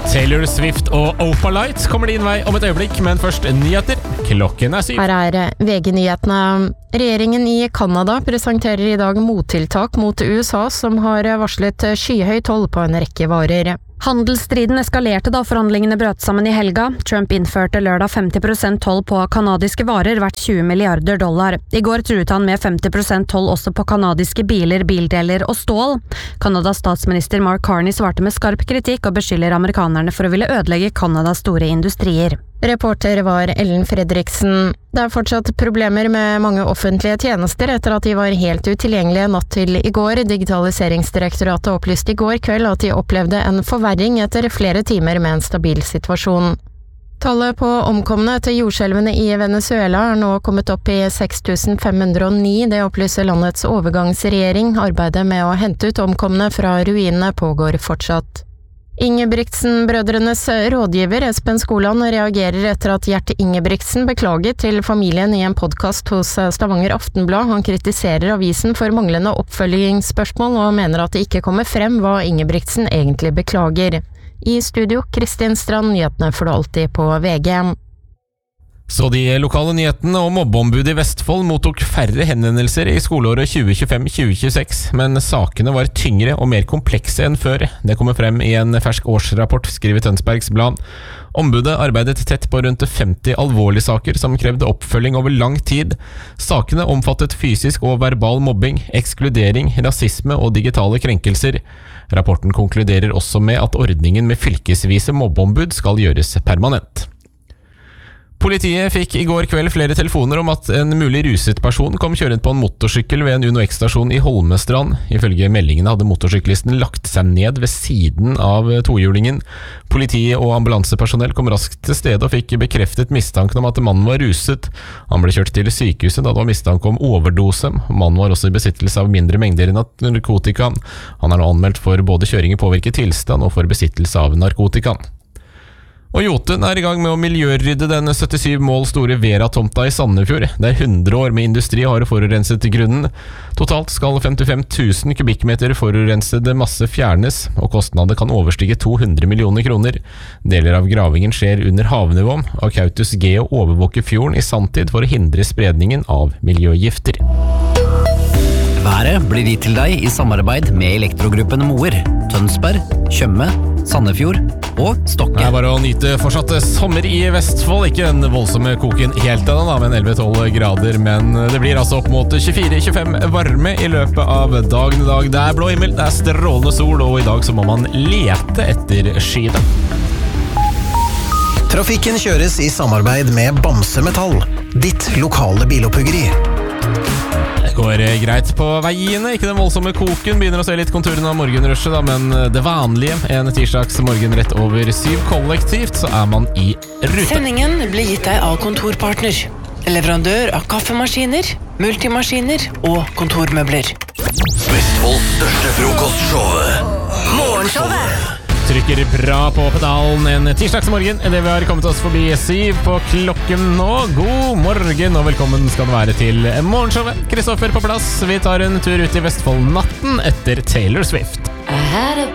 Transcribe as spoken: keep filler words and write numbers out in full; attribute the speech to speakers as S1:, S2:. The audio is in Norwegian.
S1: Taylor Swift og Opalite kommer din vei om et øyeblikk, men først nyheter. Klokken er syv.
S2: Her er V G-nyhetene. Regjeringen i Kanada presenterer i dag mottiltak mot U S A, som har varslet skyhøy toll på en rekke varer.
S3: Handelsstriden eskalerte da forhandlingene brøt sammen i helga. Trump innførte lørdag femti prosent toll på kanadiske varer verdt tjue milliarder dollar. I går truet han med femti prosent toll også på kanadiske biler, bildeler og stål. Kanadas statsminister Mark Carney svarte med skarp kritikk og beskylder amerikanerne for å ville ødelegge Kanadas store industrier.
S2: Reporter var Ellen Fredriksen. Det er fortsatt problemer med mange offentlige tjenester etter at de var helt utilgjengelige natt til i går. Digitaliseringsdirektoratet opplyste i går kveld at de opplevde en forverring etter flere timer med en stabil situasjon. Tallet på omkomne etter jordskjelvene i Venezuela er nå kommet opp i seks tusen fem hundre og ni. Det opplyser landets overgangsregjering. Arbeidet med å hente ut omkomne fra ruinene pågår fortsatt. Ingebrigtsen-brødrenes rådgiver Espen Skoland reagerer etter at Gjert Ingebrigtsen beklaget til familien i en podcast hos Stavanger Aftenblad. Han kritiserer avisen for manglende oppfølgingsspørsmål og mener at det ikke kommer frem hva Ingebrigtsen egentlig beklager. I studio, Kristin Strand, nyhetene får du alltid på V G.
S1: Så de lokale nyhetene om mobbeombudet i Vestfold mottok færre henvendelser i skoleåret tjue tjuefem tjue tjueseks, men sakene var tyngre og mer komplekse enn før. Det kommer frem i en fersk årsrapport, skriver Tønsbergs Blad. Ombudet arbeidet tett på rundt femti alvorlige saker som krevde oppfølging over lang tid. Sakene omfattet fysisk og verbal mobbing, ekskludering, rasisme og digitale krenkelser. Rapporten konkluderer også med at ordningen med fylkesvise mobbeombud skal gjøres permanent. Politiet fikk i går kveld flere telefoner om at en mulig ruset person kom kjøret på en motorsykkel ved en Uno X-stasjon i Holmestrand. Ifølge meldingene hadde motorsyklisten lagt seg ned ved siden av tohjulingen. Politiet og ambulansepersonell kom raskt til stedet og fikk bekreftet mistanken om at mannen var ruset. Han ble kjørt til sykehuset da det var mistanke om overdose. Mannen var også i besittelse av mindre mengder narkotika. Han er nå anmeldt for både kjøring i påvirket tilstand og for besittelse av narkotika. Og Jotun er i gang med å miljørydde den syttisyv mål store Vera-tomta i Sandefjord. Det er hundre år med industri har forurenset grunnen. Totalt skal femtifem tusen kubikkmeter forurensede masse fjernes, og kostnader kan overstige to hundre millioner kroner. Deler av gravingen skjer under havnivå. Akautus Geo overvåker fjorden i sanntid for å hindre spredningen av miljøgifter.
S4: Været blir gitt til deg i samarbeid med Elektrogruppen Moer, Tønsberg, Tjøme, Sandefjord og Stokke.
S1: Det er bare å nyte fortsatt sommer i Vestfold. Ikke den voldsomme koken helt ennå, da, med elleve tolv grader, men det blir altså opp mot tjuefire tjuefem varme i løpet av dagen i dag. Det er blå himmel, det er strålende sol, og i dag så må man lete etter skyene.
S5: Trafikken kjøres i samarbeid med Bamse Metall, ditt lokale biloppuggeri.
S1: Det går greit på veiene, ikke den voldsomme koken. Begynner å se litt konturen av morgenrushet, da, men det vanlige, en tirsdags morgen rett over syv kollektivt, så er man i rute.
S6: Sendingen blir gitt deg av Kontorpartner, leverandør av kaffemaskiner, multimaskiner og kontormøbler.
S5: Vestfolds største frokostshow, Morgenshowet.
S1: Trykker bra på pedalen en tirsdagsmorgen. Det vi har kommet oss forbi syv på klokken nå. God morgen og velkommen skal det være til Morgenshowet. Kristoffer på plass. Vi tar en tur ut i Vestfold natten etter Taylor Swift.